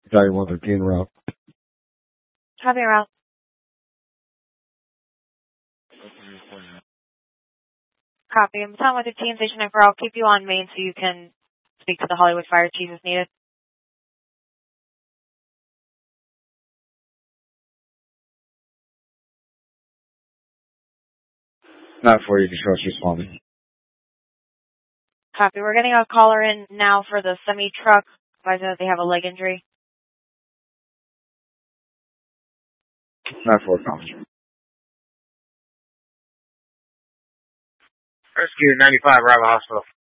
Battalion 113 route. Copy route. Copy. I'm Battalion 113, Station 9 I'll keep you on main so you can speak to the Hollywood Fire Chief if needed. Not for you, control responding. Copy. We're getting a caller in now for the semi-truck. Advising that they have a leg injury. Not for conference. Rescue 95, Rival Hospital.